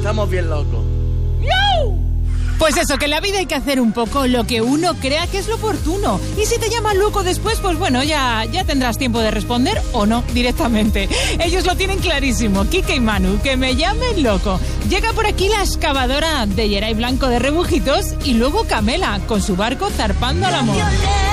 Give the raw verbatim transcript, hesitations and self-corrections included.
estamos bien locos. Pues eso, que en la vida hay que hacer un poco lo que uno crea que es lo oportuno. Y si te llaman loco después, pues bueno, ya, ya tendrás tiempo de responder o no directamente. Ellos lo tienen clarísimo, Quique y Manu, que me llamen loco. Llega por aquí la excavadora de Yeray Blanco de Rebujitos y luego Camela, con su barco zarpando al amor.